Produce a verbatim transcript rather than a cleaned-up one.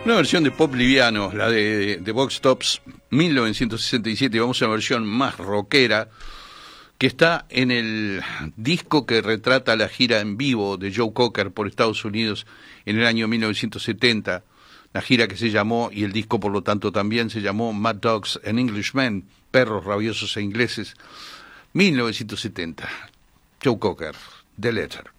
Una versión de pop liviano, la de, de Vox Tops, mil novecientos sesenta y siete. Vamos a una versión más rockera, que está en el disco que retrata la gira en vivo de Joe Cocker por Estados Unidos en el año mil novecientos setenta. La gira que se llamó, y el disco por lo tanto también se llamó, Mad Dogs and Englishmen, Perros Rabiosos e Ingleses, mil novecientos setenta. Joe Cocker, The Letter.